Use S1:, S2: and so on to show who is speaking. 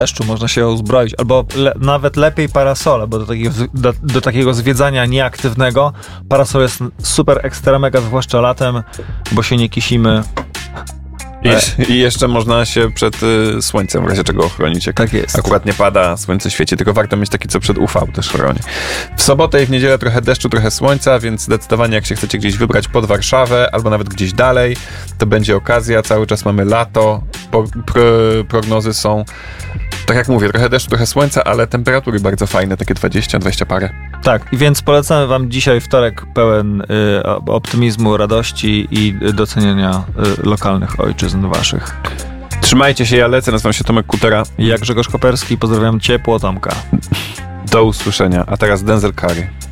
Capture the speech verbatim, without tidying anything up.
S1: deszczu można się uzbroić, albo le, nawet lepiej parasole, bo do takiego, do, do takiego zwiedzania nieaktywnego parasol jest super ekstra mega, zwłaszcza latem, bo się nie kisimy.
S2: I, I jeszcze można się przed y, słońcem w razie czego ochronić. Jak
S1: tak jest.
S2: Akurat nie pada, słońce świeci, tylko warto mieć taki, co przed U V też chroni. W sobotę i w niedzielę trochę deszczu, trochę słońca, więc zdecydowanie jak się chcecie gdzieś wybrać pod Warszawę albo nawet gdzieś dalej, to będzie okazja. Cały czas mamy lato, po, pro, prognozy są, tak jak mówię, trochę deszczu, trochę słońca, ale temperatury bardzo fajne, takie dwadzieścia, dwadzieścia parę.
S1: Tak, i więc polecamy wam dzisiaj wtorek pełen y, optymizmu, radości i doceniania y, lokalnych ojczyzn waszych.
S2: Trzymajcie się, ja lecę, nazywam się Tomek Kutera.
S1: I jak Grzegorz Koperski, pozdrawiam ciepło Tomka.
S2: Do usłyszenia, a teraz Denzel Curry.